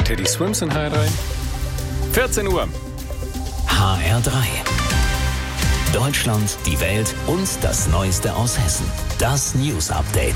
Teddy Swims in HR3. 14 Uhr. HR3. Deutschland, die Welt und das Neueste aus Hessen. Das News Update.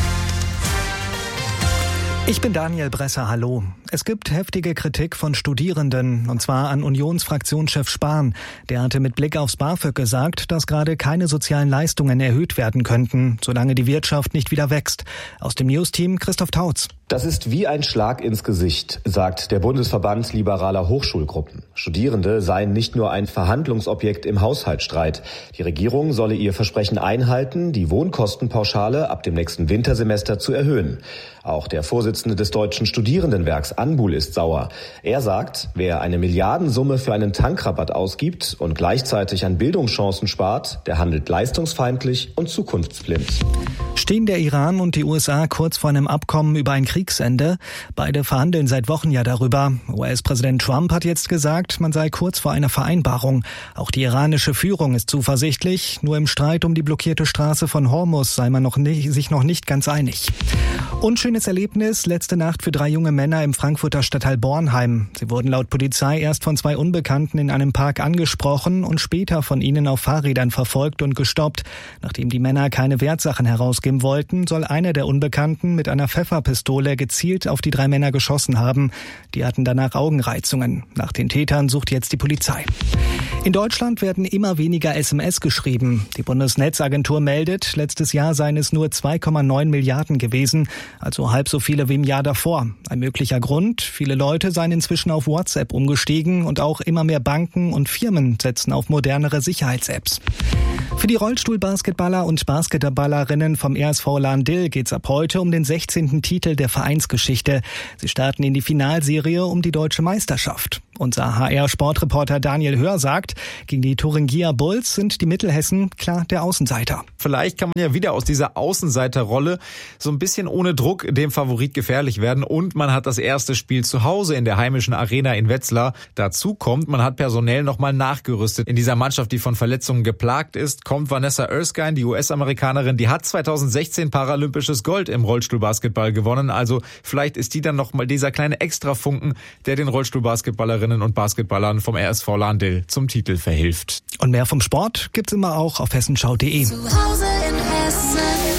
Ich bin Daniel Bresser, hallo. Es gibt heftige Kritik von Studierenden, und zwar an Unionsfraktionschef Spahn. Der hatte mit Blick aufs BAföG gesagt, dass gerade keine sozialen Leistungen erhöht werden könnten, solange die Wirtschaft nicht wieder wächst. Aus dem News-Team Christoph Tautz. Das ist wie ein Schlag ins Gesicht, sagt der Bundesverband liberaler Hochschulgruppen. Studierende seien nicht nur ein Verhandlungsobjekt im Haushaltsstreit. Die Regierung solle ihr Versprechen einhalten, die Wohnkostenpauschale ab dem nächsten Wintersemester zu erhöhen. Auch der Vorsitzende des Deutschen Studierendenwerks Anbul ist sauer. Er sagt, wer eine Milliardensumme für einen Tankrabatt ausgibt und gleichzeitig an Bildungschancen spart, der handelt leistungsfeindlich und zukunftsblind. Stehen der Iran und die USA kurz vor einem Abkommen über ein Kriegsende? Beide verhandeln seit Wochen ja darüber. US-Präsident Trump hat jetzt gesagt, man sei kurz vor einer Vereinbarung. Auch die iranische Führung ist zuversichtlich. Nur im Streit um die blockierte Straße von Hormuz sei man sich noch nicht ganz einig. Unschönes Erlebnis letzte Nacht für 3 junge Männer im Frankfurter Stadtteil Bornheim. Sie wurden laut Polizei erst von 2 Unbekannten in einem Park angesprochen und später von ihnen auf Fahrrädern verfolgt und gestoppt. Nachdem die Männer keine Wertsachen herausgeben wollten, soll einer der Unbekannten mit einer Pfefferpistole gezielt auf die 3 Männer geschossen haben. Die hatten danach Augenreizungen. Nach den Tätern sucht jetzt die Polizei. In Deutschland werden immer weniger SMS geschrieben. Die Bundesnetzagentur meldet, letztes Jahr seien es nur 2,9 Milliarden gewesen, also halb so viele wie im Jahr davor. Ein möglicher Grund: viele Leute seien inzwischen auf WhatsApp umgestiegen und auch immer mehr Banken und Firmen setzen auf modernere Sicherheits-Apps. Für die Rollstuhlbasketballer und Basketballerinnen vom RSV Lahn-Dill geht's ab heute um den 16. Titel der Vereinsgeschichte. Sie starten in die Finalserie um die deutsche Meisterschaft. Unser HR-Sportreporter Daniel Hör sagt, gegen die Thuringia Bulls sind die Mittelhessen klar der Außenseiter. Vielleicht kann man ja wieder aus dieser Außenseiterrolle so ein bisschen ohne Druck dem Favorit gefährlich werden. Und man hat das erste Spiel zu Hause in der heimischen Arena in Wetzlar. Dazu kommt, man hat personell nochmal nachgerüstet. In dieser Mannschaft, die von Verletzungen geplagt ist, kommt Vanessa Erskine, die US-Amerikanerin. Die hat 2016 paralympisches Gold im Rollstuhlbasketball gewonnen. Also vielleicht ist die dann nochmal dieser kleine Extrafunken, der den Rollstuhlbasketballerinnen und Basketballern vom RSV Lahn-Dill zum Titel verhilft. Und mehr vom Sport gibt's immer auch auf hessenschau.de. Zu Hause in Hessen.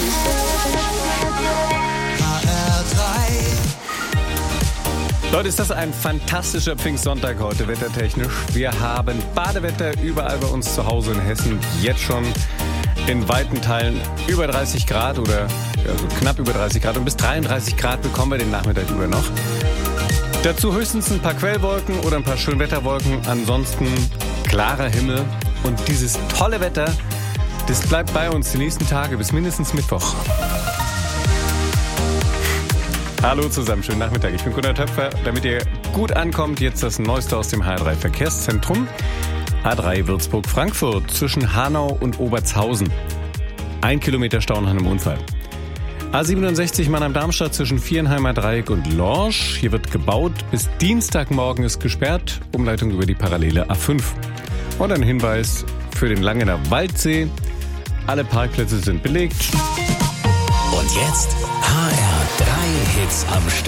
Leute, ist das ein fantastischer Pfingstsonntag heute, wettertechnisch. Wir haben Badewetter überall bei uns zu Hause in Hessen. Jetzt schon in weiten Teilen über 30 Grad oder also knapp über 30 Grad. Und bis 33 Grad bekommen wir den Nachmittag über noch. Dazu höchstens ein paar Quellwolken oder ein paar Schönwetterwolken. Ansonsten klarer Himmel. Und dieses tolle Wetter, das bleibt bei uns die nächsten Tage bis mindestens Mittwoch. Hallo zusammen, schönen Nachmittag. Ich bin Gunnar Töpfer. Damit ihr gut ankommt, jetzt das Neueste aus dem HR3 Verkehrszentrum. A3 Würzburg-Frankfurt zwischen Hanau und Obertshausen. 1 Kilometer Stau nach einem Unfall. A67 Mannheim-Darmstadt zwischen Vierenheimer Dreieck und Lorsch. Hier wird gebaut. Bis Dienstagmorgen ist gesperrt. Umleitung über die parallele A5. Und ein Hinweis für den Langener Waldsee. Alle Parkplätze sind belegt. Und jetzt HR3 Hits am Stück.